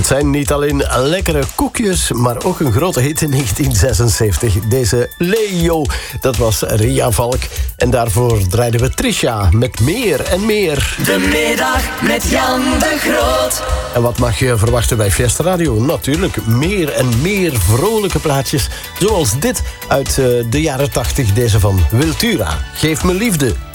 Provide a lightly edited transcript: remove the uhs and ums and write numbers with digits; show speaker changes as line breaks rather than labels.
zijn niet alleen lekkere koekjes, maar ook een grote hit in 1976. Deze Leo, dat was Ria Valk. En daarvoor draaiden we Trisha met Meer en Meer.
De middag met Jan de Groot.
En wat mag je verwachten bij Fiesta Radio? Natuurlijk meer en meer vrolijke plaatjes. Zoals dit uit de jaren 80, deze van Wiltura. Geef me liefde.